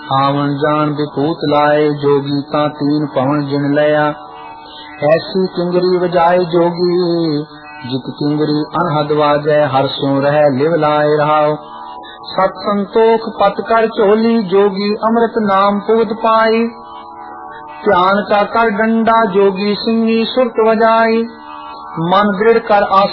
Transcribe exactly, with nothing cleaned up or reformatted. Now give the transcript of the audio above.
आवन जान विभूत लाए, जोगी ता तीन पवन जिन लया। ऐसी किंगरी बजाए जोगी, जित किंगरी अनहद वाजै, हर सो रह लिव लाए रहाओ। सत संतोख पत कर चोली, जोगी अमृत नाम पुगत पाई। ध्यान का कर डंडा, जोगी सिंगी सुरत बजाई। मन दृढ़ कर आस